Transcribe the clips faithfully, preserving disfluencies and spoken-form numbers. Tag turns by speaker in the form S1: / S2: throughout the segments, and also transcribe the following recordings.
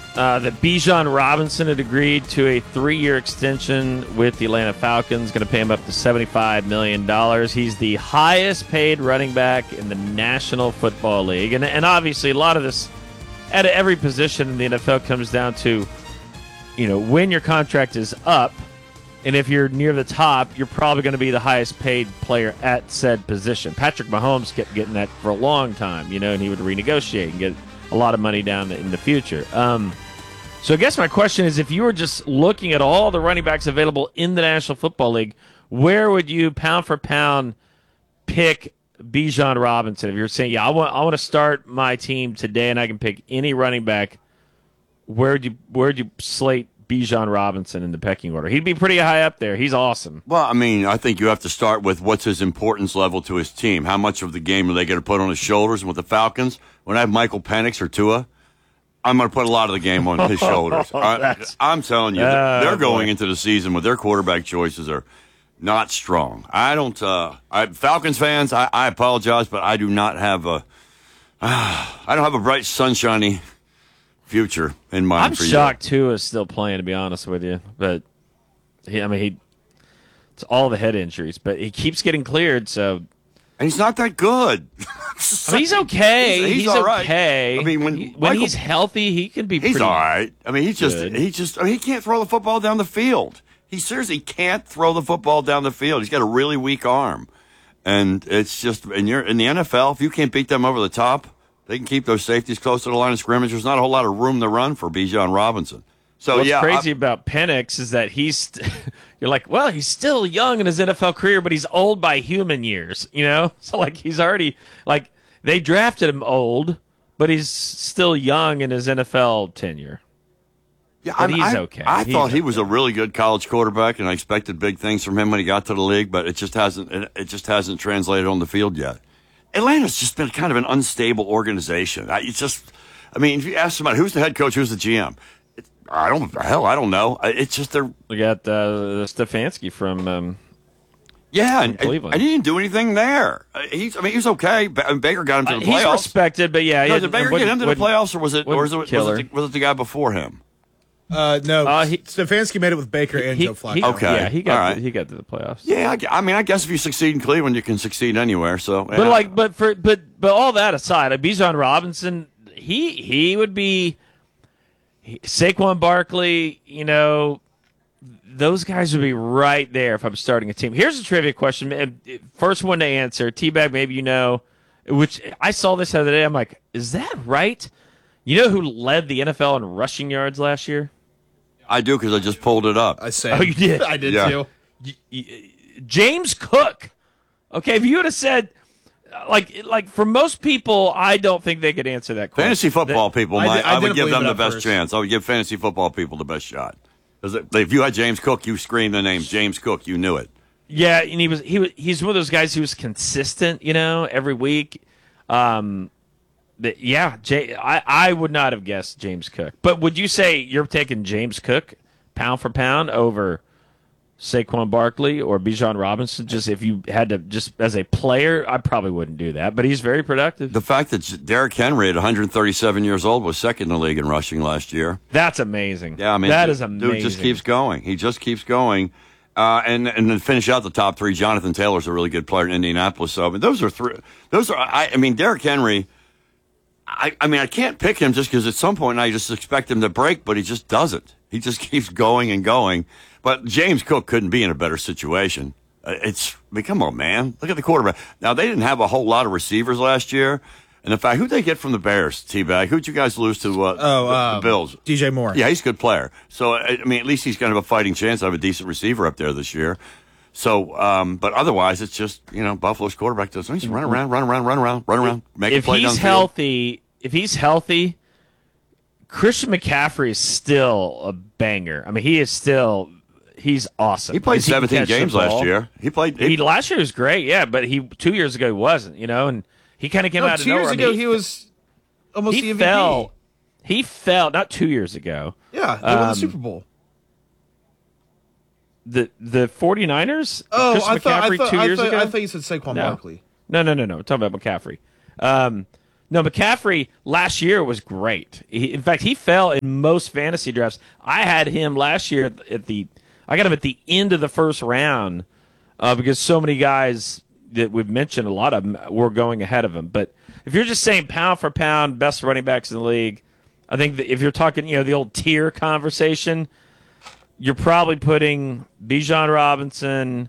S1: uh, that Bijan Robinson had agreed to a three-year extension with the Atlanta Falcons, going to pay him up to seventy-five million dollars. He's the highest-paid running back in the National Football League. And, and obviously, a lot of this, at every position in the N F L, comes down to, you know, when your contract is up, and if you're near the top, you're probably going to be the highest-paid player at said position. Patrick Mahomes kept getting that for a long time, you know, and he would renegotiate and get a lot of money down in the future. Um, so I guess my question is, if you were just looking at all the running backs available in the National Football League, where would you, pound for pound, pick Bijan Robinson? If you're saying, yeah, I want I want to start my team today and I can pick any running back, where'd you, where'd you slate Bijan Robinson in the pecking order? He'd be pretty high up there. He's awesome.
S2: Well, I mean, I think you have to start with what's his importance level to his team. How much of the game are they going to put on his shoulders? And with the Falcons, when I have Michael Penix or Tua, I'm going to put a lot of the game on his shoulders. I, I'm telling you,
S1: Oh,
S2: they're going
S1: boy.
S2: into the season with their quarterback choices are not strong. I don't, uh, I, Falcons fans, I, I apologize, but I do not have a, uh, I don't have a bright, sunshiny future in mind
S1: I'm
S2: for
S1: shocked Tua is still playing, to be honest with you. But, he, I mean, he it's all the head injuries, but he keeps getting cleared, so.
S2: And he's not that good.
S1: I mean, he's okay.
S2: He's,
S1: He's,
S2: he's all right.
S1: okay.
S2: I mean, when
S1: He- when
S2: Michael-
S1: he's healthy, he can be
S2: He's
S1: pretty
S2: all right. I mean, he's just
S1: good.
S2: he just I mean, he can't throw the football down the field. He seriously can't throw the football down the field. He's got a really weak arm, and it's just and you're in the N F L. If you can't beat them over the top, they can keep those safeties close to the line of scrimmage. There's not a whole lot of room to run for Bijan Robinson. So
S1: What's
S2: yeah,
S1: crazy
S2: I,
S1: about Penix is that he's you're like, well, he's still young in his N F L career, but he's old by human years, you know? So like he's already like they drafted him old, but he's still young in his N F L tenure.
S2: yeah,
S1: but
S2: I'm-
S1: he's
S2: I,
S1: okay.
S2: I
S1: He's
S2: thought he
S1: okay.
S2: was a really good college quarterback, and I expected big things from him when he got to the league, but it just hasn't it, it just hasn't translated on the field yet. Atlanta's just been kind of an unstable organization. I, it's just, I mean, if you ask somebody who's the head coach, who's the G M, it, I don't, hell, I don't know. It's just they're,
S1: We got uh, Stefanski from um,
S2: yeah, and,
S1: Cleveland.
S2: and he didn't do anything there. Uh, He's, I mean, he was okay. Ba- I mean, Baker got him to
S1: uh,
S2: the
S1: he's
S2: playoffs.
S1: respected, but yeah,
S2: No,
S1: he
S2: did Baker get him to the
S1: wouldn't-
S2: playoffs, or was it, or was it,
S1: wouldn't
S2: was
S1: kill
S2: it,
S1: her.
S2: the, was it the guy before him?
S3: Uh, no,
S1: Uh, he-
S3: Stefanski made it with Baker and
S1: he-
S3: Joe Flacco.
S1: he-
S2: Okay.
S1: yeah, he got
S2: All right.
S1: he got to the playoffs.
S2: Yeah, I, gu- I mean, I guess if you succeed in Cleveland, you can succeed anywhere. So,
S1: But
S2: yeah.
S1: like, but for but but all that aside, like Bijan Robinson, he he would be he, Saquon Barkley. You know, those guys would be right there if I'm starting a team. Here's a trivia question. and, uh, First one to answer. T-Bag, maybe you know. Which I saw this the other day. I'm like, is that right? You know who led the N F L in rushing yards last year?
S2: I do because I just pulled it up.
S3: I say,
S1: Oh, you did?
S3: I did
S2: Yeah.
S3: too.
S1: Y- y- James Cook. Okay, if you would have said, uh, like, like for most people, I don't think they could answer that question.
S2: Fantasy football people,
S3: I
S2: might,
S3: did- I
S2: I, would
S3: didn't
S2: give
S3: believe
S2: them
S3: it
S2: the
S3: at
S2: best
S3: first.
S2: chance. I would give fantasy football people the best shot. 'Cause it- if you had James Cook, you screamed the name James Cook, you knew it.
S1: Yeah, and he was he was he's one of those guys who was consistent, you know, every week. Um, but yeah, J- I I would not have guessed James Cook. But would you say you're taking James Cook pound for pound over Saquon Barkley or Bijan Robinson? Just if you had to, just as a player, I probably wouldn't do that. But he's very productive.
S2: The fact that Derrick Henry at one hundred thirty-seven years old was second in the league in rushing last year.
S1: That's amazing.
S2: Yeah, I mean,
S1: that
S2: dude,
S1: is amazing.
S2: Dude just keeps going. He just keeps going. Uh, and and then finish out the top three. Jonathan Taylor's a really good player in Indianapolis. So I mean, those are three. Those are. I, I mean, Derrick Henry. I, I mean, I can't pick him just because at some point I just expect him to break, but he just doesn't. He just keeps going and going. But James Cook couldn't be in a better situation. Uh, It's, I mean, come on, man. Look at the quarterback. Now, they didn't have a whole lot of receivers last year. And the fact, who'd they get from the Bears, T-Bag? Who'd you guys lose to uh,
S3: Oh,
S2: the,
S3: um,
S2: the Bills?
S3: D J Moore.
S2: Yeah, he's a good player. So, I I mean, at least he's kind of a fighting chance to have a decent receiver up there this year. So, um, but otherwise, it's just, you know, Buffalo's quarterback does he's run around, run around, run around, run around, make a
S1: If
S2: play down
S1: he's
S2: the field.
S1: healthy, if he's healthy, Christian McCaffrey is still a banger. I mean, he is still he's awesome.
S2: He played
S1: Because can
S2: seventeen
S1: catch the
S2: games last
S1: ball.
S2: year. He played.
S1: He last year was great, yeah, but he two years ago he wasn't, you know, and he kind of came
S3: No,
S1: out of
S3: two years
S1: nowhere. I
S3: ago
S1: mean,
S3: he was almost the
S1: he
S3: M V P.
S1: fell. He fell not two years ago.
S3: Yeah, they won the
S1: Um,
S3: Super Bowl.
S1: The the 49ers?
S3: Oh,
S1: Christian
S3: I thought, I
S1: McCaffrey
S3: thought,
S1: two
S3: I
S1: years
S3: thought,
S1: ago?
S3: I thought you said Saquon
S1: No.
S3: Barkley.
S1: No, no, no, no. I'm talking about McCaffrey. Um, No, McCaffrey last year was great. He, in fact, he fell in most fantasy drafts. I had him last year at the. I got him at the end of the first round uh, because so many guys that we've mentioned, a lot of them were going ahead of him. But if you're just saying pound for pound, best running backs in the league, I think that if you're talking, you know, the old tier conversation, you're probably putting Bijan Robinson,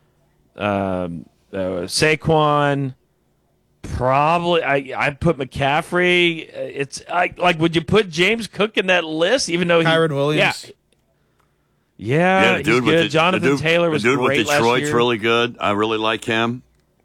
S1: um, uh, Saquon. Probably, I I'd put McCaffrey. It's I, like, would you put James Cook in that list? Even though he,
S3: Kyron Williams.
S1: yeah, yeah,
S2: Yeah, the
S1: he's
S2: dude with
S1: good.
S2: the,
S1: Jonathan
S2: the dude,
S1: Taylor was
S2: the dude
S1: great
S2: with
S1: last
S2: Detroit's
S1: year.
S2: really good. I really like him.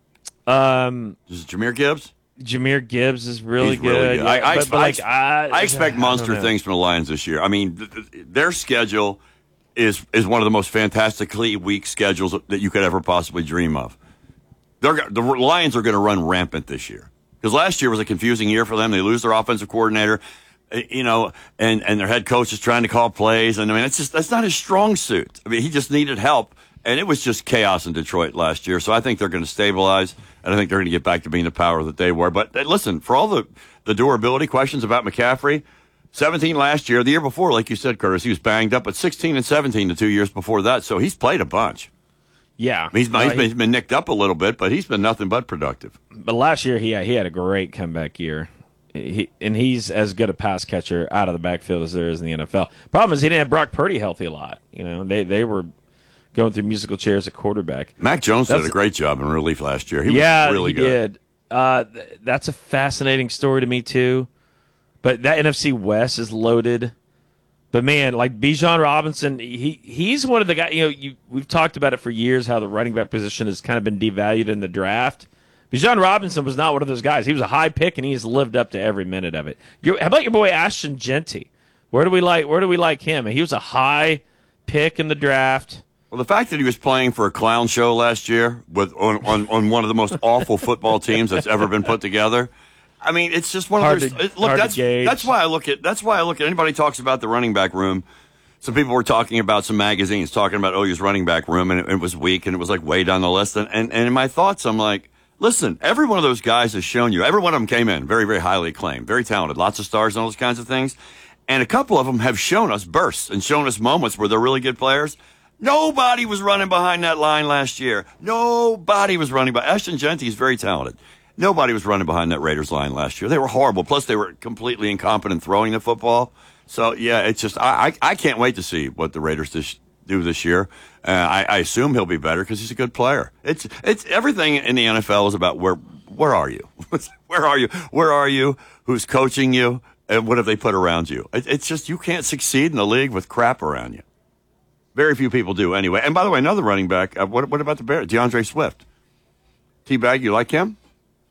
S1: Um,
S2: Is it Jameer Gibbs?
S1: Jameer Gibbs is really
S2: He's
S1: good.
S2: really good.
S1: Yeah,
S2: I, I,
S1: but, but
S2: I,
S1: like, I,
S2: I expect
S1: I
S2: monster
S1: don't know.
S2: things from the Lions this year. I mean, th- th- their schedule is is one of the most fantastically weak schedules that you could ever possibly dream of. They're, the Lions are going to run rampant this year because last year was a confusing year for them. They lose their offensive coordinator, you know, and, and their head coach is trying to call plays. And I mean, it's just that's not his strong suit. I mean, he just needed help. And it was just chaos in Detroit last year. So I think they're going to stabilize, and I think they're going to get back to being the power that they were. But listen, for all the, the durability questions about McCaffrey, seventeen last year, the year before, like you said, Curtis, he was banged up, but sixteen and seventeen the two years before that. So he's played a bunch.
S1: Yeah,
S2: He's,
S1: Uh,
S2: he's,
S1: he-
S2: been, he's been nicked up a little bit, but he's been nothing but productive.
S1: but last year he had, he had a great comeback year. He, and he's as good a pass catcher out of the backfield as there is in the N F L. Problem is he didn't have Brock Purdy healthy a lot. You know, they they were going through musical chairs at quarterback.
S2: Mac Jones
S1: That's-
S2: did a great job in relief last year. He
S1: yeah,
S2: was really
S1: he
S2: good.
S1: did. Uh, th- that's a fascinating story to me too. But that N F C West is loaded. But man, like Bijan Robinson, he he's one of the guys. You know, you, we've talked about it for years how the running back position has kind of been devalued in the draft. Bijan Robinson was not one of those guys. He was a high pick, and he's lived up to every minute of it. Your, how about your boy Ashton Genty? Where do we like? Where do we like him? He was a high pick in the draft.
S2: Well, the fact that he was playing for a clown show last year with on, on, on one of the most awful football teams that's ever been put together. I mean, it's just one
S1: Hard
S2: of those.
S1: to-
S2: it- look,
S1: hard to
S2: that's
S1: gauge.
S2: that's why I look at that's why I look at anybody talks about the running back room. Some people were talking about some magazines talking about O U's running back room, and it, it was weak, and it was like way down the list. And, and and in my thoughts, I'm like, listen, every one of those guys has shown you. Every one of them came in very very highly acclaimed, very talented, lots of stars, and all those kinds of things. And a couple of them have shown us bursts and shown us moments where they're really good players. Nobody was running behind that line last year. Nobody was running by. Ashton Genty is very talented. Nobody was running behind that Raiders line last year. They were horrible. Plus, they were completely incompetent throwing the football. So, yeah, it's just I I, I can't wait to see what the Raiders this, do this year. Uh, I, I assume he'll be better because he's a good player. It's it's everything in the N F L is about where where are you? Where are you? Where are you? Who's coaching you? And what have they put around you? It, it's just you can't succeed in the league with crap around you. Very few people do anyway. And by the way, another running back, uh, what, what about the Bears? DeAndre Swift. T-Bag, you like him?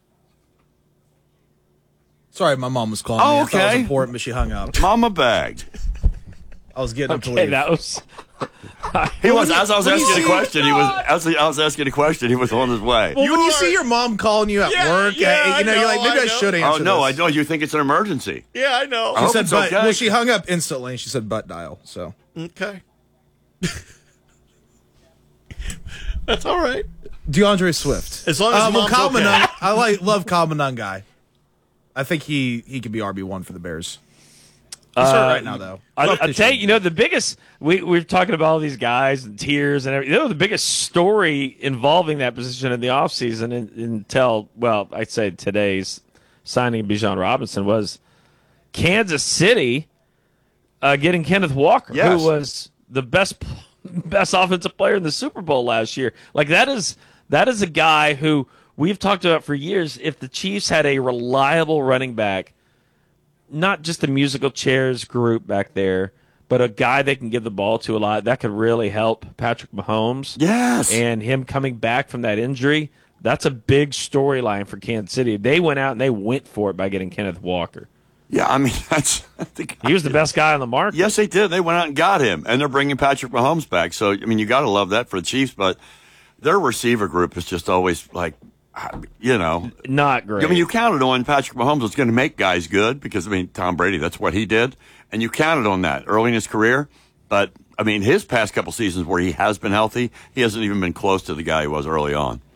S3: Sorry, my mom was calling
S2: Oh,
S3: me. I thought it was
S2: okay.
S3: important, but she hung up.
S2: Mama bagged.
S3: I was getting him to
S1: Okay,
S3: leave.
S1: that was.
S2: He was, as I was
S3: when you
S2: asking a
S3: see-
S2: question, he was, as I was asking a question, he was on his way.
S3: Well, when you see your mom calling you at
S4: Yeah,
S3: work,
S4: yeah,
S3: uh, you know,
S4: I
S3: you're like,
S4: know,
S3: maybe
S4: I
S3: I,
S4: know.
S3: should answer
S2: Oh, no, I
S3: this.
S2: don't. You think it's an emergency.
S4: Yeah, I know.
S2: I
S3: She
S2: hope
S3: said,
S2: it's
S3: but,
S2: okay.
S3: well, she hung up instantly. and She said, butt dial. So
S4: Okay. That's all right.
S3: DeAndre Swift.
S4: As long as
S3: um, well,
S4: mom's
S3: Kyle
S4: okay.
S3: Manung- I like love Kyle Manung guy. I think he he could be R B one for the Bears. He's hurt right now though.
S1: I,
S3: Love
S1: I
S3: to
S1: tell
S3: show
S1: you, you know, the biggest we we're talking about all these guys and tiers and everything. You know, the biggest story involving that position in the offseason in, until well, I'd say today's signing of Bijan Robinson was Kansas City uh, getting Kenneth Walker,
S2: Yes.
S1: who was the best best offensive player in the Super Bowl last year. Like that is that is a guy who we've talked about for years. If the Chiefs had a reliable running back, not just the musical chairs group back there, but a guy they can give the ball to a lot, that could really help Patrick Mahomes.
S2: Yes.
S1: And him coming back from that injury, that's a big storyline for Kansas City. They went out and they went for it by getting Kenneth Walker.
S2: Yeah, I mean, that's. I think,
S1: He was the best guy on the market.
S2: yes, they did. They went out and got him, and they're bringing Patrick Mahomes back. So, I mean, you got to love that for the Chiefs, but their receiver group is just always like, you know.
S1: Not great.
S2: I mean, you counted on Patrick Mahomes was going to make guys good because, I mean, Tom Brady, that's what he did. And you counted on that early in his career. But, I mean, his past couple seasons where he has been healthy, he hasn't even been close to the guy he was early on.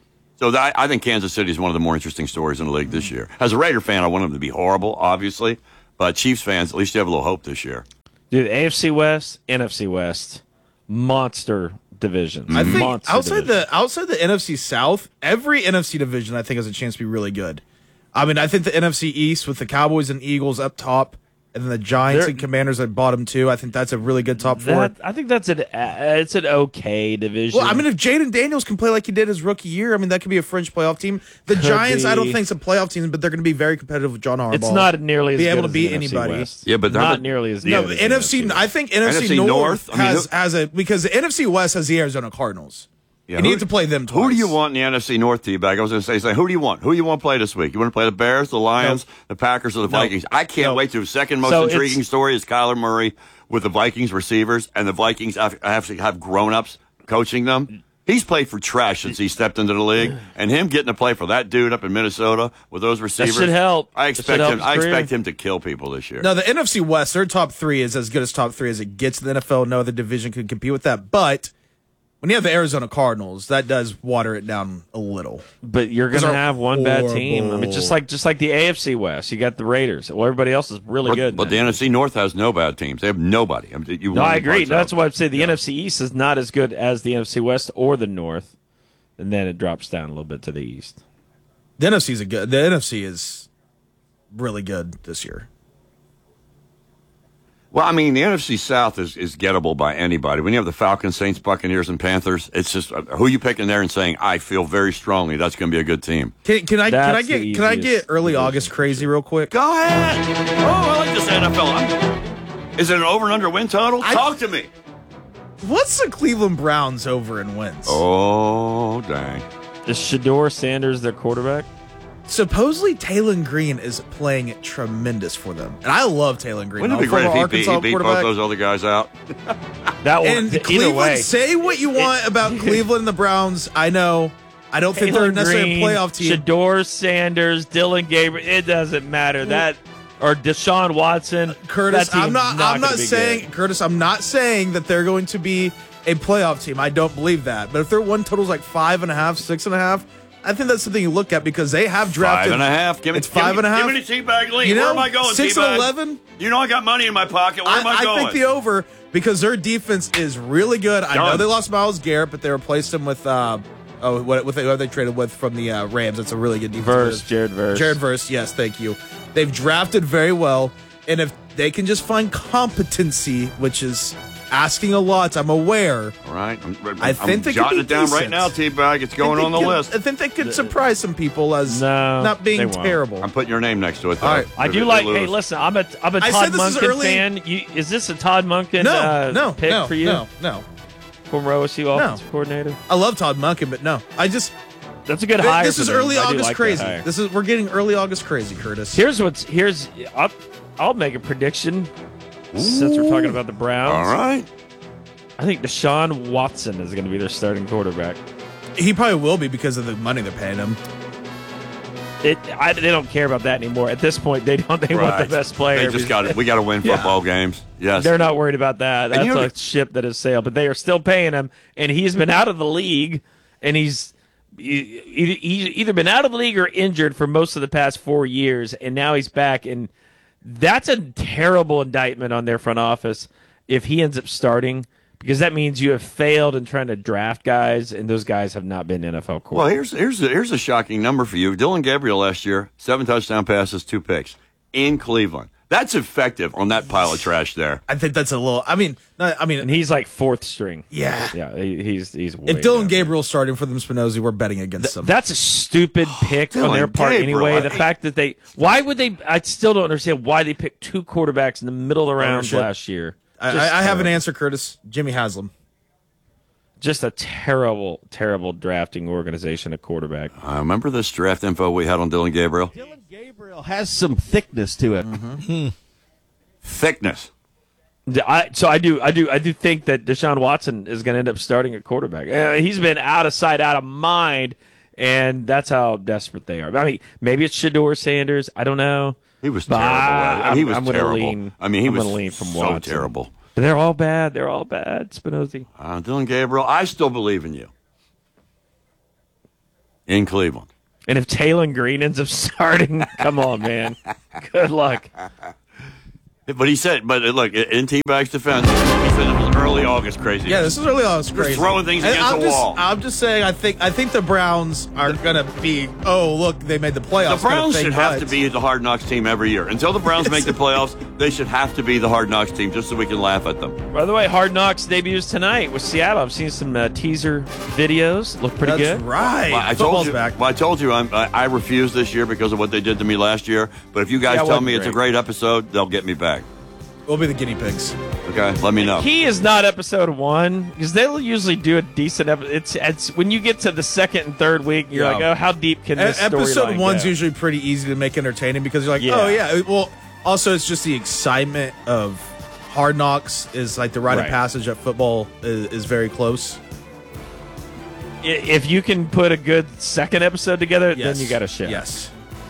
S2: So that, I think Kansas City is one of the more interesting stories in the league this year. As a Raider fan, I want them to be horrible, obviously. But Chiefs fans, at least you have a little hope this year.
S1: Dude, A F C West, N F C West, monster divisions.
S3: I think
S1: monster
S3: outside
S1: divisions.
S3: the outside the N F C South, every N F C division I think has a chance to be really good. I mean, I think the N F C East with the Cowboys and Eagles up top, and then the Giants
S1: They're-
S3: and Commanders at bottom two. I think that's a really good top four.
S1: That, I think that's an uh, it's an okay division.
S3: Well, I mean, if Jaden Daniels can play like he did his rookie year, I mean, that could be a fringe playoff team. The
S1: Could
S3: Giants, I don't
S1: be.
S3: think, is a playoff team, but they're going to be very competitive with John Harbaugh.
S1: it's not nearly as
S3: be
S1: good
S3: able to
S1: as
S3: beat
S1: the N F C
S3: anybody.
S1: West.
S2: Yeah, but how
S1: not
S2: about-
S1: nearly as
S3: No,
S1: good as
S3: N F C.
S1: West.
S3: I think N F C,
S2: N F C
S3: North,
S2: North? I mean,
S3: has
S2: who-
S3: has a because the N F C West has the Arizona Cardinals.
S2: Yeah,
S3: you
S2: who-
S3: need to play them twice.
S2: Who do you want in the N F C North, T-Bag? I was going to say, say, who do you want? Who do you want to play this week? You want to play the Bears, the Lions, the Packers, or the
S3: No.
S2: Vikings? I can't
S3: No.
S2: wait to. The second most
S1: So
S2: intriguing
S1: it's-
S2: story is Kyler Murray with the Vikings receivers, and the Vikings have, have to have grown-ups coaching them. He's played for trash since he stepped into the league, and him getting to play for that dude up in Minnesota with those receivers.
S1: should help.
S2: I
S1: That
S2: expect
S1: should help
S2: him.
S1: his
S2: I
S1: career.
S2: expect him to kill people this year.
S3: No, the N F C West, their top three is as good as top three as it gets in the N F L. No other division can compete with that. But when you have the Arizona Cardinals, that does water it down a little.
S1: But you're going
S3: Those
S1: to
S3: are
S1: have one bad team. I mean,
S3: horrible.
S1: just like just like the A F C West, you got the Raiders. Well, everybody else is really
S2: but,
S1: good.
S2: but the
S1: now.
S2: N F C North has no bad teams. They have nobody. I mean, you
S1: No,
S2: won
S1: I
S2: the
S1: agree.
S2: parts
S1: That's
S2: out.
S1: why I'd say the N F C East is not as good as the N F C West or the North, and then it drops down a little bit to the East.
S3: The N F C is a good. The N F C is really good this year.
S2: Well, I mean, the N F C South is, is gettable by anybody. When you have the Falcons, Saints, Buccaneers, and Panthers, it's just uh, who you picking there and saying, I feel very strongly that's going to be a good team.
S3: Can, can I can I
S1: That's
S3: get
S1: the
S3: can I
S1: easiest
S3: get early
S1: division.
S3: August crazy real quick?
S2: Go ahead. Oh, I like this N F L. I'm- Is it an over and under win total?
S3: I-
S2: Talk to me.
S3: What's the Cleveland Browns over in wins?
S2: Oh, dang.
S1: Is Shador Sanders their quarterback?
S3: Supposedly Taylon Green is playing tremendous for them, and I love Taylon Green.
S2: Wouldn't it be
S3: Former
S2: great if he beat,
S3: Arkansas
S2: he beat both
S3: quarterback.
S2: those other guys out?
S1: That one.
S3: And
S1: either
S3: Cleveland,
S1: way,
S3: say what you want about Cleveland and the Browns. I know. I don't think they're
S1: Taylor
S3: necessarily
S1: Green,
S3: a playoff team.
S1: Shador Sanders, Dylan Gabriel. It doesn't matter that or Deshaun Watson.
S3: Curtis,
S1: that team's
S3: I'm not. I'm
S1: gonna
S3: not
S1: be
S3: saying
S1: good.
S3: Curtis. I'm not saying that they're going to be a playoff team. I don't believe that. But if their win total's like five and a half, six and a half, I think that's something you look at because they have drafted
S2: Five and a half. Give me,
S3: It's
S2: give me-
S3: five and a half.
S2: Give me the T-Bag lead.
S3: You know,
S2: Where am I going,
S3: six
S2: T-Bag?
S3: and eleven.
S2: You know I got money in my pocket. Where
S3: I,
S2: am I,
S3: I
S2: going?
S3: think the over because their defense is really good. I know
S2: Done.
S3: they lost Myles Garrett, but they replaced him with uh, oh, what what they, what they traded with from the uh, Rams. That's a really good defense.
S1: Verse, Jared Verse.
S3: Jared Verse, yes, thank you. They've drafted very well, and if they can just find competency, which is asking a lot, I'm aware.
S2: All right. I'm, I'm,
S3: I think
S2: I'm
S3: they could
S2: jotting
S3: be
S2: it down right
S3: decent.
S2: now, T-Bag. It's going
S3: I
S2: on
S3: think
S2: the
S3: they-
S2: list.
S3: I think they could surprise some people as
S1: No,
S3: not being
S1: they won't.
S3: terrible.
S2: I'm putting your name next to it, though.
S3: All right.
S1: I
S2: If
S1: do
S2: they
S1: like.
S2: lose.
S1: Hey, listen, I'm a I'm a
S3: I
S1: Todd
S3: said this is
S1: Monken
S3: early-
S1: fan. You, is this a Todd Monken
S3: no,
S1: uh,
S3: no,
S1: pick
S3: no,
S1: for you?
S3: no, no.
S1: Former O S U offensive coordinator.
S3: I love Todd Monken, but no, I just
S1: That's a good hire.
S3: this
S1: for
S3: is
S1: them.
S3: early
S1: I do
S3: August
S1: like that
S3: crazy.
S1: hire.
S3: This is we're getting early August crazy, Curtis.
S1: Here's what's here's. I'll, I'll make a prediction. Since we're talking about the Browns,
S2: All right.
S1: I think Deshaun Watson is going to be their starting quarterback.
S3: He probably will be because of the money they're paying him.
S1: It, I, they don't care about that anymore. At this point, they don't. They want
S2: Right.
S1: the best player.
S2: They just got it. We got to win
S3: Yeah.
S2: football games. Yes.
S1: They're not worried about that.
S2: And
S1: That's
S2: you know-
S1: a ship that has sailed. But they are still paying him, and he's been out of the league, and he's he- he- he's either been out of the league or injured for most of the past four years, and now he's back, and that's a terrible indictment on their front office if he ends up starting, because that means you have failed in trying to draft guys, and those guys have not been N F L quarterbacks.
S2: Well, here's here's a, here's a shocking number for you. Dylan Gabriel last year, seven touchdown passes, two picks in Cleveland. That's effective on that pile of trash there.
S3: I think that's a little. I mean, not, I mean,
S1: and he's like fourth string.
S3: yeah.
S1: Yeah, he, he's he's. way
S3: If Dylan
S1: down.
S3: Gabriel's starting for them, Spinozzi, we're betting against them.
S1: That's a stupid pick on
S2: Dylan
S1: their part
S2: Gabriel,
S1: anyway.
S2: I-
S1: The fact that they, why would they? I still don't understand why they picked two quarterbacks in the middle of the rounds
S3: Ownership.
S1: last year.
S3: I,
S1: Just
S3: I, I have an
S1: terrible.
S3: answer, Curtis. Jimmy Haslam.
S1: Just a terrible, terrible drafting organization at quarterback.
S2: I remember this draft info we had on Dylan Gabriel.
S5: Dylan Gabriel has some thickness to it.
S2: Thickness.
S1: I, so I do, I do, I do think that Deshaun Watson is going to end up starting at quarterback. Uh, he's been out of sight, out of mind, and that's how desperate they are. I mean, maybe it's Shador Sanders. I don't know.
S2: He was
S1: But
S2: terrible.
S1: I'm-
S2: he was
S1: I'm gonna
S2: terrible.
S1: lean-
S2: I mean, he
S1: I'm
S2: was
S1: gonna lean from
S2: so
S1: Watson.
S2: terrible.
S1: But they're all bad. They're all bad. Spinozzi.
S2: Uh, Dylan Gabriel, I still believe in you. in Cleveland.
S1: And if Taylon Green ends up starting, come on, man. Good luck.
S2: But he said, but look, in T-Bag's defense, he said it was early August crazy.
S3: Yeah, this is early August crazy.
S2: Just throwing things
S3: And
S2: against
S3: I'm
S2: the
S3: just,
S2: wall.
S3: I'm just saying, I think I think the Browns are going to be, oh, look, they made the playoffs.
S2: The Browns
S3: thing,
S2: should have
S3: but-
S2: to be the Hard Knocks team every year. Until the Browns make the playoffs, they should have to be the Hard Knocks team just so we can laugh at them.
S1: By the way, Hard Knocks debuts tonight with Seattle. I've seen some uh, teaser videos. Look pretty
S3: That's
S1: good.
S3: right.
S2: Well, I
S3: Football's
S2: told you.
S3: back.
S2: Well, I told you I'm, I, I refuse this year because of what they did to me last year. But if you guys
S1: Yeah, it
S2: tell
S1: wasn't
S2: me it's a
S1: great.
S2: great episode, they'll get me back.
S3: We'll be the guinea pigs.
S2: Okay, let me know.
S1: Key is not episode one because they'll usually do a decent episode. It's, it's when you get to the second and third week, you're
S3: Yeah.
S1: like, oh, how deep can this
S3: E- Episode
S1: storyline
S3: one's
S1: go?
S3: usually pretty easy to make entertaining because you're like,
S1: Yeah.
S3: oh, yeah. Well, also, it's just the excitement of Hard Knocks is like the rite
S1: Right.
S3: of passage at football is, is very close.
S1: I- If you can put a good second episode together,
S3: Yes.
S1: then you got a show.
S3: Yes.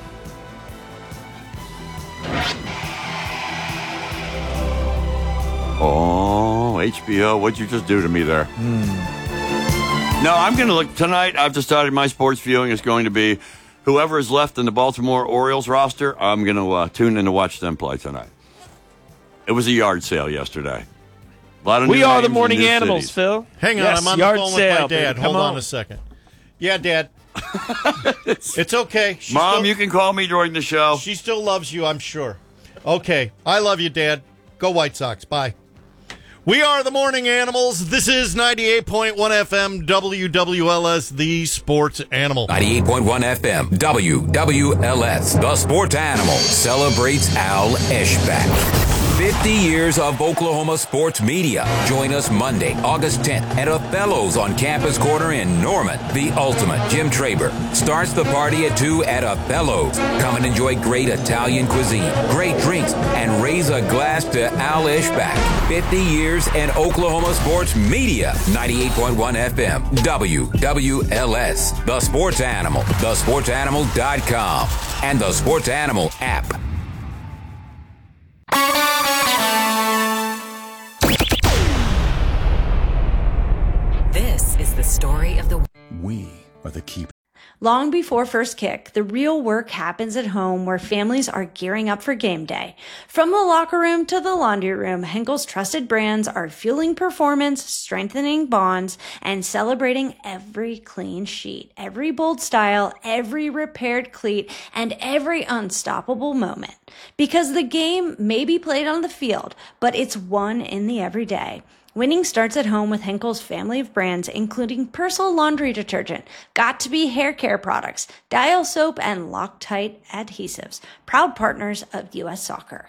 S2: Oh, H B O, what'd you just do to me there? No, I'm going to look tonight. I've decided my sports viewing is going to be whoever is left in the Baltimore Orioles roster. I'm going to uh, tune in to watch them play tonight. It was a yard sale yesterday. A lot of
S1: We
S2: new
S1: are the
S2: names
S1: morning
S2: and new
S1: animals,
S2: cities.
S1: Phil.
S4: Hang on,
S1: Yes,
S4: I'm on the
S1: yard
S4: phone
S1: sale,
S4: with my dad.
S1: baby.
S4: Hold
S1: Come
S4: on. a second. Yeah, Dad. It's okay. She
S2: Mom,
S4: still,
S2: you can call me during the show.
S4: She still loves you, I'm sure. Okay. I love you, Dad. Go White Sox. Bye. We are the morning animals. This is ninety-eight point one F M W W L S, the sports animal.
S6: ninety-eight point one F M, W W L S, the sports animal, celebrates Al Eschbach. fifty years of Oklahoma sports media. Join us Monday, August tenth at Othello's on Campus Corner in Norman. The ultimate Jim Traber starts the party at two at Othello's. Come and enjoy great Italian cuisine, great drinks, and raise a glass to Al Eschbach. fifty years in Oklahoma sports media. ninety-eight point one F M, W W L S, the sports animal, the sports animal dot com, and the Sports Animal app.
S7: This is the story of the
S8: We are the key.
S9: Long before first kick, the real work happens at home where families are gearing up for game day. From the locker room to the laundry room, Henkel's trusted brands are fueling performance, strengthening bonds, and celebrating every clean sheet, every bold style, every repaired cleat, and every unstoppable moment. Because the game may be played on the field, but it's won in the everyday. Winning starts at home with Henkel's family of brands, including Persil laundry detergent, Got2b hair care products, Dial soap, and Loctite adhesives. Proud partners of U S Soccer.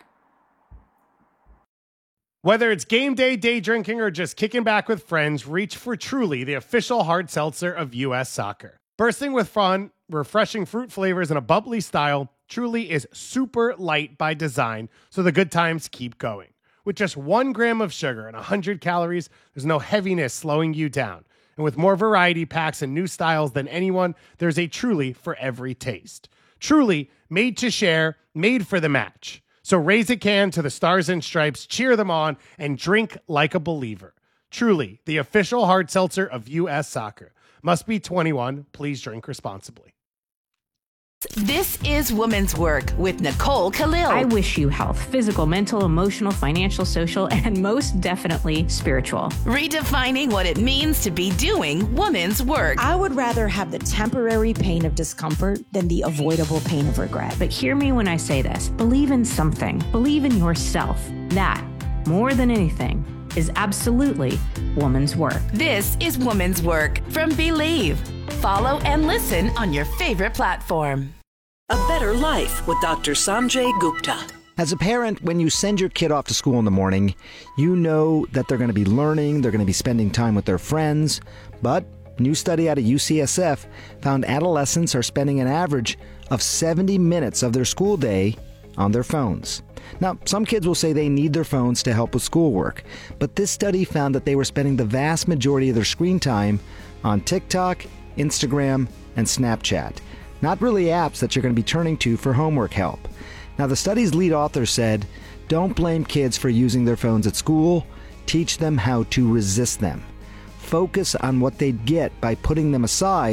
S10: Whether it's game day, day drinking, or just kicking back with friends, reach for Truly, the official hard seltzer of U S Soccer. Bursting with fun, refreshing fruit flavors, and a bubbly style, Truly is super light by design, so the good times keep going. With just one gram of sugar and one hundred calories, there's no heaviness slowing you down. And with more variety packs and new styles than anyone, there's a Truly for every taste. Truly, made to share, made for the match. So raise a can to the Stars and Stripes, cheer them on, and drink like a believer. Truly, the official hard seltzer of U S Soccer. Must be twenty-one. Please drink responsibly.
S7: This is Women's Work with Nicole Khalil.
S11: I wish you health, physical, mental, emotional, financial, social, and most definitely spiritual.
S7: Redefining what it means to be doing women's work.
S12: I would rather have the temporary pain of discomfort than the avoidable pain of regret.
S11: But hear me when I say this. Believe in something. Believe in yourself. That, more than anything, is absolutely woman's work.
S7: This is Women's Work from Believe. Follow and listen on your favorite platform.
S13: A Better Life with Doctor Sanjay Gupta.
S14: As a parent, when you send your kid off to school in the morning, you know that they're going to be learning, they're going to be spending time with their friends. But a new study out of U C S F found adolescents are spending an average of seventy minutes of their school day on their phones. Now, some kids will say they need their phones to help with schoolwork, but this study found that they were spending the vast majority of their screen time on TikTok, Instagram, and Snapchat. Not really apps that you're going to be turning to for homework help. Now, the study's lead author said, don't blame kids for using their phones at school. Teach them how to resist them. Focus on what they'd get by putting them aside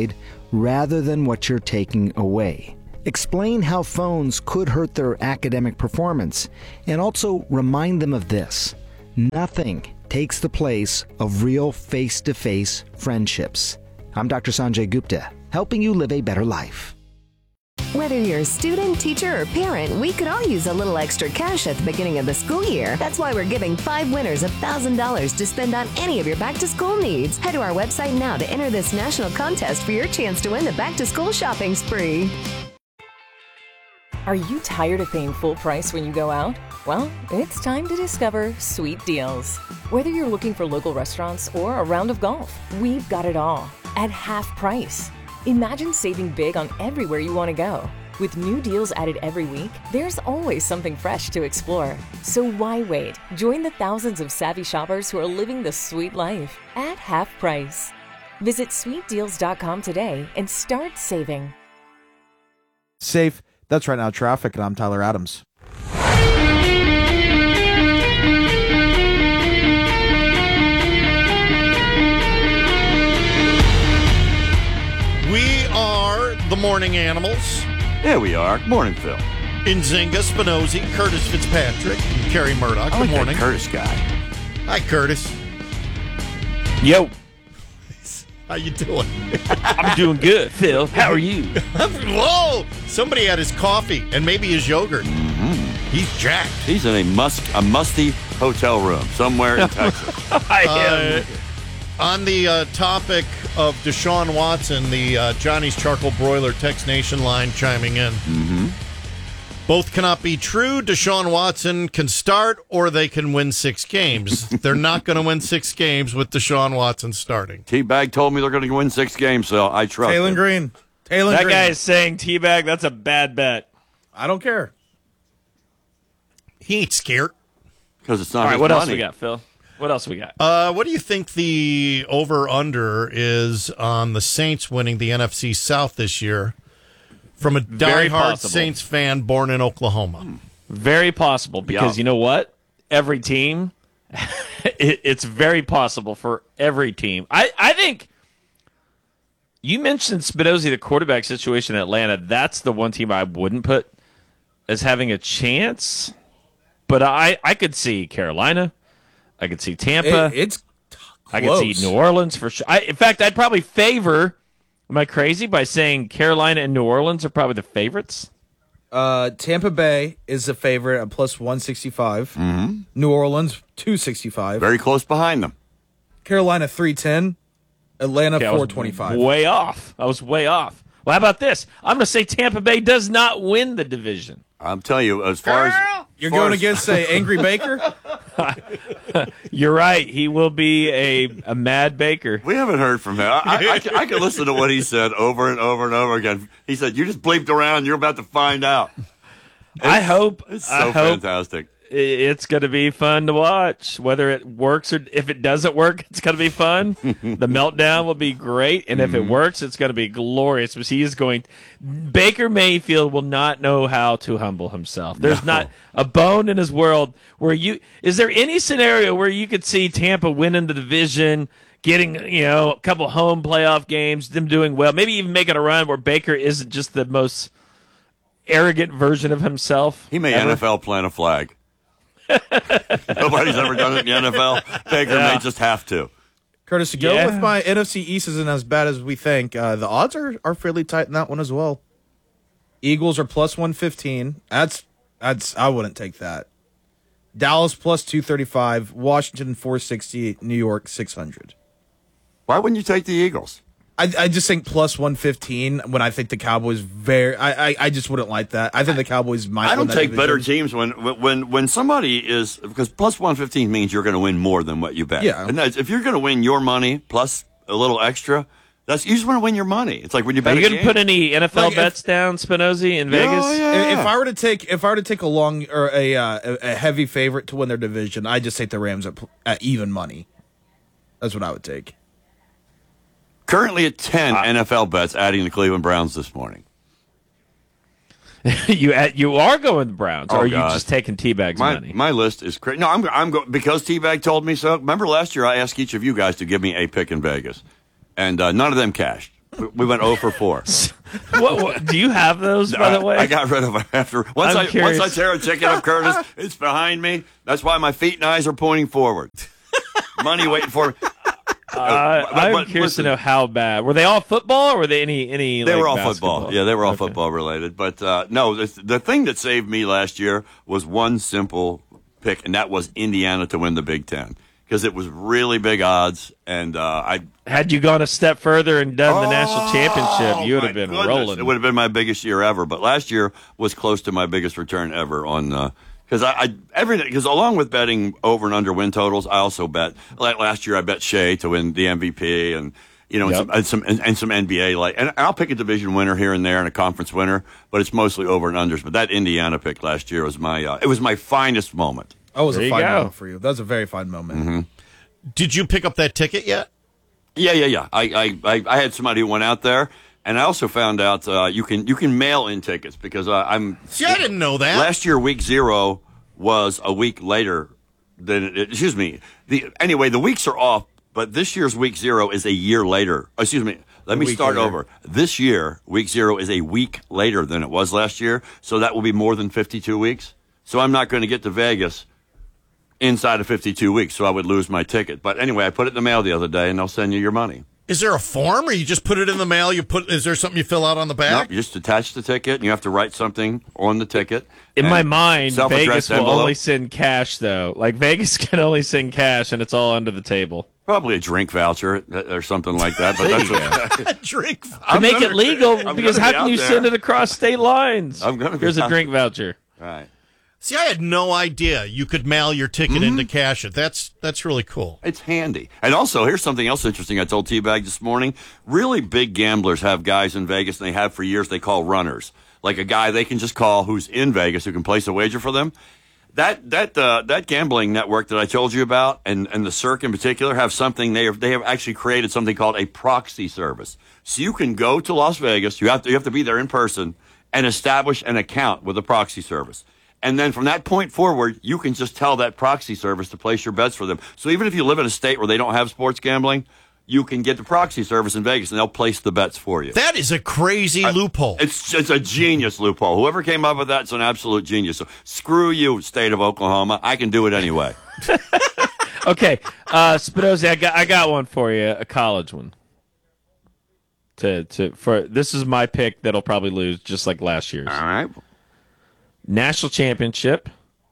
S14: rather than what you're taking away. Explain how phones could hurt their academic performance, and also remind them of this: nothing takes the place of real face-to-face friendships. I'm Doctor Sanjay Gupta, helping you live a better life.
S8: Whether you're a student, teacher, or parent, we could all use a little extra cash at the beginning of the school year. That's why we're giving five winners one thousand dollars to spend on any of your back-to-school needs. Head to our website now to enter this national contest for your chance to win the back-to-school shopping spree.
S15: Are you tired of paying full price when you go out? Well, it's time to discover Sweet Deals. Whether you're looking for local restaurants or a round of golf, we've got it all at half price. Imagine saving big on everywhere you want to go. With new deals added every week, there's always something fresh to explore. So why wait? Join the thousands of savvy shoppers who are living the sweet life at half price. Visit sweet deals dot com today and start saving.
S3: Safe. That's Right Now Traffic, and I'm Tyler Adams.
S4: We are the Morning Animals.
S2: Yeah, we are. Morning, Phil.
S4: Nzinga, Spinozzi, Curtis Fitzpatrick, and Kerry Murdoch.
S2: I like
S4: Good morning.
S2: that Curtis guy.
S4: Hi, Curtis.
S1: Yo.
S4: How you doing?
S1: I'm doing good, Phil. How are you?
S4: Whoa! Somebody had his coffee and maybe his yogurt.
S2: Mm-hmm.
S4: He's jacked.
S2: He's in a musk, a musty hotel room somewhere in Texas.
S1: I am.
S4: Uh, on the uh, topic of Deshaun Watson, the uh, Johnny's Charcoal Broiler Text Nation line chiming in.
S2: Mm-hmm.
S4: Both cannot be true. Deshaun Watson can start or they can win six games. They're not going to win six games with Deshaun Watson starting.
S2: T-Bag told me they're going to win six games, so I trust
S3: Taylor
S2: him.
S3: Green. Taylor
S1: that
S3: Green.
S1: guy is saying T-Bag, that's a bad bet.
S3: I don't care.
S4: He ain't scared.
S2: Because it's not
S1: All right,
S2: his
S1: what
S2: money.
S1: else we got, Phil? What else we got?
S4: Uh, what do you think the over-under is on the Saints winning the N F C South this year from a
S1: Very
S4: diehard
S1: possible.
S4: Saints fan born in Oklahoma?
S1: Very possible, because
S2: Yeah.
S1: you know what? Every team, it, it's very possible for every team. I, I think you mentioned Spinozzi, the quarterback situation in Atlanta. That's the one team I wouldn't put as having a chance. But I, I could see Carolina. I could see Tampa.
S3: It, it's
S1: I could see New Orleans for sure. I, in fact, I'd probably favor. Am I crazy by saying Carolina and New Orleans are probably the favorites?
S3: Uh, Tampa Bay is a favorite at plus one sixty-five.
S2: Mm-hmm.
S3: New Orleans, two sixty-five.
S2: Very close behind them.
S3: Carolina, three ten. Atlanta,
S1: Okay, I was
S3: four twenty-five.
S1: Way off. I was way off. Well, how about this? I'm going to say Tampa Bay does not win the division.
S2: I'm telling you, as far as...
S3: You're
S2: as far
S3: going
S2: as-
S3: against a angry Baker?
S1: You're right. He will be a, a mad baker.
S2: We haven't heard from him. I, I, I, can, I can listen to what he said over and over and over again. He said, you just bleeped around. You're about to find out.
S1: I hope.
S2: It's so
S1: I hope
S2: fantastic.
S1: it's going to be fun to watch. Whether it works or if it doesn't work, it's going to be fun. The meltdown will be great, and if it works, it's going to be glorious. Because he is going. Baker Mayfield will not know how to humble himself. There's
S2: No.
S1: not a bone in his world where you. Is there any scenario where you could see Tampa winning the division, getting you know a couple home playoff games, them doing well, maybe even making a run where Baker isn't just the most arrogant version of himself?
S2: He may
S1: ever?
S2: N F L plant a flag. Nobody's ever done it in the N F L. Baker
S1: Yeah.
S2: may just have to.
S3: Curtis, to go
S1: Yeah.
S3: with my N F C East isn't as bad as we think. Uh, the odds are, are fairly tight in that one as well. Eagles are plus one fifteen. That's that's I wouldn't take that. Dallas plus two thirty-five. Washington four sixty. New York six hundred.
S2: Why wouldn't you take the Eagles?
S3: I, I just think plus one fifteen when I think the Cowboys very I, I, I just wouldn't like that. I think the Cowboys might
S2: I
S3: win
S2: don't
S3: that
S2: take better
S3: division.
S2: teams when when when somebody is because plus one fifteen means you're going to win more than what you bet.
S3: Yeah.
S2: And that's, if you're going to win your money plus a little extra, that's you just want to win your money. It's like when you
S1: Are
S2: bet.
S1: you
S2: a
S1: going to
S2: game.
S1: put any N F L
S3: Like if-
S1: bets down, Spinozzi, in Vegas?
S2: Oh, yeah.
S3: If if I were to take if I were to take a long or a uh, a, a heavy favorite to win their division, I just take the Rams at, at even money. That's what I would take.
S2: Currently at ten N F L bets, adding the Cleveland Browns this morning.
S1: you at, you are going the Browns,
S2: Oh,
S1: or are you
S2: God.
S1: just taking T-Bag's
S2: My
S1: money?
S2: my list is crazy. No, I'm I'm go- because T-Bag told me so. Remember last year I asked each of you guys to give me a pick in Vegas, and uh, none of them cashed. We, we went zero for four.
S1: what, what, do you have those, by the way?
S2: I, I got rid of it after. Once
S1: I'm
S2: I
S1: curious.
S2: once I tear a chicken up, Curtis, it's behind me. That's why my feet and eyes are pointing forward. Money waiting for me.
S1: Uh,
S2: but-
S1: I'm
S2: but
S1: curious
S2: listen.
S1: to know how bad. Were they all football, or were they any any?
S2: They
S1: like,
S2: were all
S1: basketball?
S2: football. Yeah, they were all
S1: Okay.
S2: football related. But uh, no, the, the thing that saved me last year was one simple pick, and that was Indiana to win the Big Ten because it was really big odds. And uh, I
S1: Had you gone a step further and done the national championship, you would have
S2: Oh, my
S1: been
S2: goodness,
S1: rolling.
S2: It would have been my biggest year ever. But last year was close to my biggest return ever on. Uh, Because I, I everything because along with betting over and under win totals, I also bet. Like last year, I bet Shea to win the M V P, and you know,
S1: Yep.
S2: and some and some, and, and some N B A. Like, and I'll pick a division winner here and there and a conference winner, but it's mostly over and unders. But that Indiana pick last year was my uh, it was my finest moment.
S3: That was
S1: There
S3: a
S1: you
S3: fine
S1: go.
S3: moment for you. That was a very fine moment.
S2: Mm-hmm.
S4: Did you pick up that ticket yet?
S2: Yeah, yeah, yeah. I, I, I, I had somebody who went out there, and I also found out uh, you can you can mail in tickets because uh, I'm.
S4: See, I didn't know that.
S2: Last year, week zero was a week later than it, excuse me. The anyway, the weeks are off, but this year's week zero is a year later. Excuse me. Let me
S3: week
S2: start
S3: later.
S2: over. This year, week zero is a week later than it was last year, so that will be more than fifty-two weeks. So I'm not going to get to Vegas inside of fifty-two weeks, so I would lose my ticket. But anyway, I put it in the mail the other day, and they'll send you your money.
S4: Is there a form, or you just put it in the mail? You put? Is there something you fill out on the
S2: No,
S4: back?
S2: you just attach the ticket, and you have to write something on the ticket.
S1: In
S2: And
S1: my mind,
S2: self-addressed
S1: Vegas will
S2: envelope.
S1: only send cash, though. Like, Vegas can only send cash, and it's all under the table.
S2: Probably a drink voucher or something like that. But that's what,
S4: Drink.
S1: To make it legal,
S2: I'm
S1: because
S2: gonna
S1: how
S2: be
S1: can
S2: out
S1: you
S2: there.
S1: send it across state lines?
S2: I'm gonna be
S1: Here's a
S2: out
S1: drink voucher.
S2: right.
S4: See, I had no idea you could mail your ticket
S2: Mm-hmm.
S4: in to cash it. That's that's really cool.
S2: It's handy. And also, here's something else interesting I told T-Bag this morning. Really big gamblers have guys in Vegas, and they have for years, they call runners. Like a guy they can just call who's in Vegas who can place a wager for them. That that uh, that gambling network that I told you about, and, and the Cirque in particular, have something, they have, they have actually created something called a proxy service. So you can go to Las Vegas, you have to, you have to be there in person, and establish an account with a proxy service. And then from that point forward, you can just tell that proxy service to place your bets for them. So even if you live in a state where they don't have sports gambling, you can get the proxy service in Vegas, and they'll place the bets for you.
S4: That is a crazy
S2: I-
S4: loophole.
S2: It's it's a genius loophole. Whoever came up with that is an absolute genius. So screw you, state of Oklahoma. I can do it anyway.
S1: Okay, uh, Spinozzi, I got I got one for you, a college one. To to for this is my pick that'll probably lose, just like last year's.
S2: All right.
S1: National championship.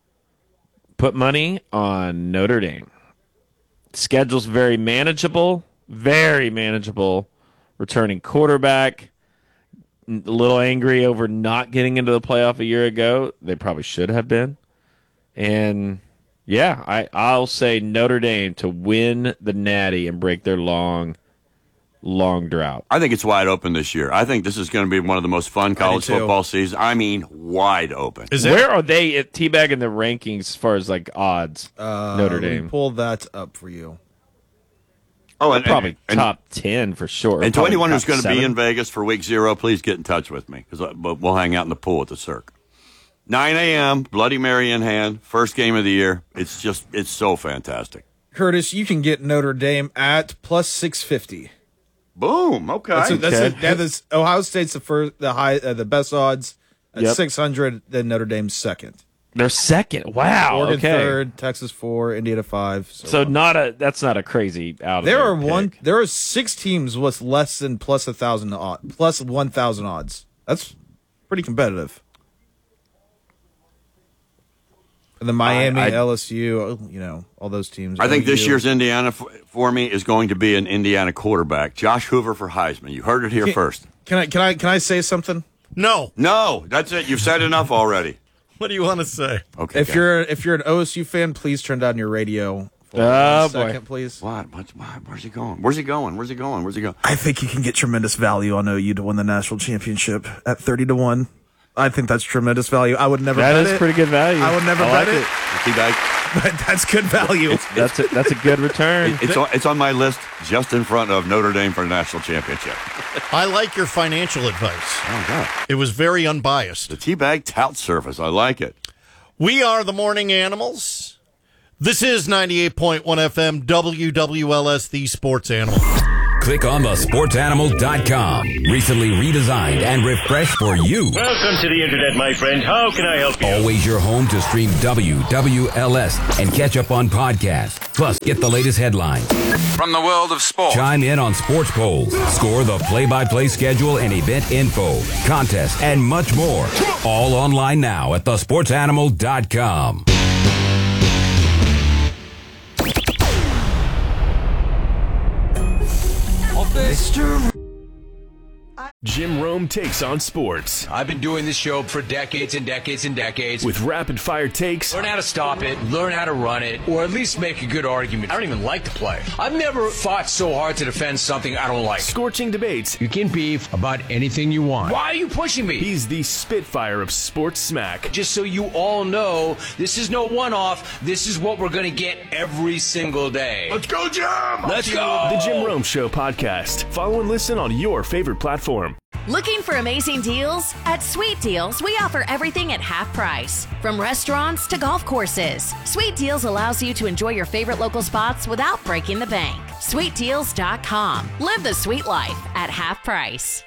S1: Put money on Notre Dame. Schedule's very manageable, very manageable. Returning quarterback. A little angry over not getting into the playoff a year ago. They probably should have been. And yeah, I, I'll say Notre Dame to win the Natty and break their long, long drought.
S2: I think it's wide open this year. I think this is going to be one of the most fun college
S3: too.
S2: football seasons. I mean, wide open.
S4: Is that
S1: Where are they at teabag in the rankings as far as like odds?
S3: Uh,
S1: Notre
S3: let me
S1: Dame.
S3: pull that up for you.
S2: Oh, and
S1: Probably
S2: and,
S1: top ten for sure.
S2: And to
S1: Probably
S2: anyone who's
S1: top
S2: going to be
S1: seven.
S2: in Vegas for week zero, please get in touch with me because we'll hang out in the pool at the Cirque. nine a.m., Bloody Mary in hand, first game of the year. It's just, it's so fantastic.
S3: Curtis, you can get Notre Dame at plus six fifty.
S2: Boom. Okay.
S3: That's, a, that's, a,
S1: Okay.
S3: that is Ohio State's the first, the high, uh, the best odds at
S1: Yep.
S3: six hundred. Then Notre Dame's second.
S1: They're second. Wow.
S3: Oregon
S1: okay.
S3: third, Texas four, Indiana five. So,
S1: So
S3: on.
S1: not a that's not a crazy out of
S3: there
S1: there
S3: are
S1: pick.
S3: one. There are six teams with less than plus a thousand odd, plus one thousand odds. That's pretty competitive. And the Miami,
S2: I- I-
S3: L S U, you know, all those teams.
S2: I think this
S3: O U.
S2: year's Indiana f- for me is going to be an Indiana quarterback. Josh Hoover for Heisman. You heard it here
S3: Can-
S2: first.
S3: Can I? Can I? Can I say something?
S4: no?
S2: No, that's it. You've said enough already.
S4: What do you want to say?
S2: Okay.
S3: If
S2: guys.
S3: you're if you're an O S U fan, please turn down your radio. For
S1: Oh,
S3: one
S1: boy.
S3: second, please.
S2: What? What? What? Where's he going? Where's he going? Where's he going? Where's he going?
S3: I think you can get tremendous value on O U to win the national championship at thirty to one. I think that's tremendous value. I would never
S1: That
S3: bet
S1: is
S3: it.
S1: pretty good value.
S3: I would never
S1: I
S3: bet
S1: like
S3: it,
S2: Teabag.
S3: but that's good value.
S1: That's a, that's a good return.
S2: It's on, it's on my list, just in front of Notre Dame for the national championship.
S4: I like your financial advice.
S2: Oh God,
S4: It was very unbiased.
S2: the Teabag tout service. I like it.
S4: We are the Morning Animals. This is ninety-eight point one F M W W L S, the Sports Animal.
S6: Click on the sports animal dot com. Recently redesigned and refreshed for you.
S16: Welcome to the internet, my friend. How can I help you?
S6: Always your home to stream W W L S and catch up on podcasts. Plus, get the latest headlines
S17: from the world of sport.
S6: Chime in on sports polls. Score the play-by-play schedule and event info, contests, and much more. All online now at the sports animal dot com.
S18: Mister Jim Rome takes on sports.
S19: I've been doing this show for decades and decades and decades.
S18: With rapid-fire takes.
S19: Learn how to stop it, learn how to run it, or at least make a good argument. I don't even like to play. I've never fought so hard to defend something I don't like.
S18: Scorching debates.
S19: You can beef about anything you want. Why are you pushing me?
S18: He's the Spitfire of sports smack.
S19: Just so you all know, this is no one-off. This is what we're going to get every single day.
S18: Let's go, Jim!
S19: Let's go!
S18: The Jim Rome Show podcast. Follow and listen on your favorite platform.
S20: Looking for amazing deals? At Sweet Deals, we offer everything at half price. From restaurants to golf courses, Sweet Deals allows you to enjoy your favorite local spots without breaking the bank. sweet deals dot com. Live the sweet life at half price.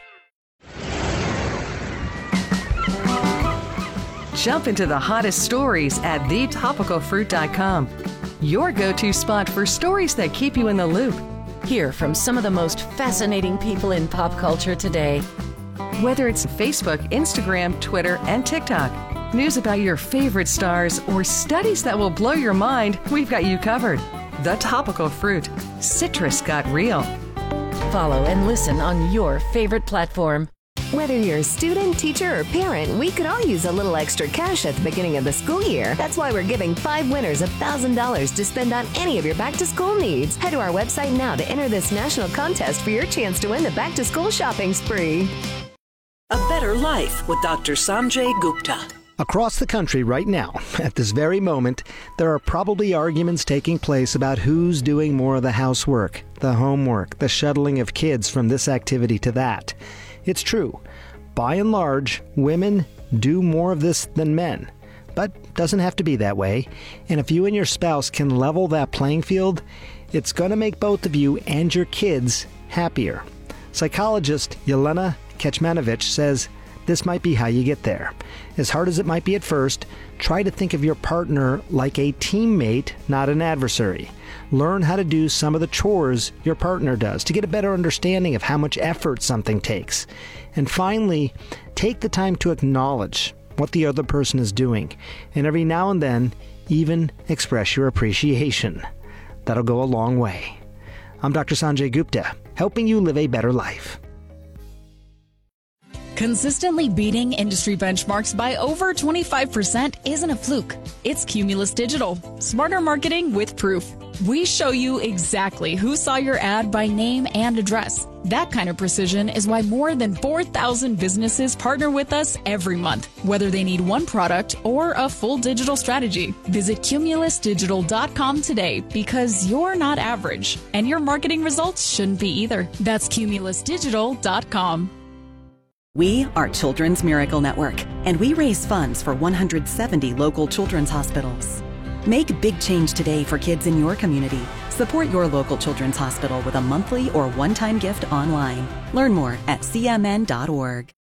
S21: Jump into the hottest stories at the topical fruit dot com. Your go-to spot for stories that keep you in the loop.
S12: Hear from some of the most fascinating people in pop culture today.
S21: Whether it's Facebook, Instagram, Twitter, and TikTok, news about your favorite stars, or studies that will blow your mind, we've got you covered. The Topical Fruit. Citrus got real.
S12: Follow and listen on your favorite platform.
S8: Whether you're a student, teacher, or parent, we could all use a little extra cash at the beginning of the school year. That's why we're giving five winners one thousand dollars to spend on any of your back-to-school needs. Head to our website now to enter this national contest for your chance to win the back-to-school shopping spree.
S13: A Better Life with Doctor Sanjay Gupta.
S14: Across the country right now, at this very moment, there are probably arguments taking place about who's doing more of the housework, the homework, the shuttling of kids from this activity to that. It's true. By and large, women do more of this than men. But doesn't have to be that way. And if you and your spouse can level that playing field, it's going to make both of you and your kids happier. Psychologist Yelena Kecmanovic says this might be how you get there. As hard as it might be at first, try to think of your partner like a teammate, not an adversary. Learn how to do some of the chores your partner does to get a better understanding of how much effort something takes. And finally, take the time to acknowledge what the other person is doing, and every now and then, even express your appreciation. That'll go a long way. I'm Doctor Sanjay Gupta, helping you live a better life.
S22: Consistently beating industry benchmarks by over twenty-five percent isn't a fluke. It's Cumulus Digital. Smarter marketing with proof. We show you exactly who saw your ad by name and address. That kind of precision is why more than four thousand businesses partner with us every month, whether they need one product or a full digital strategy. Visit cumulus digital dot com today because you're not average, and your marketing results shouldn't be either. That's cumulus digital dot com.
S23: We are Children's Miracle Network, and we raise funds for one hundred seventy local children's hospitals. Make big change today for kids in your community. Support your local children's hospital with a monthly or one-time gift online. Learn more at c m n dot org.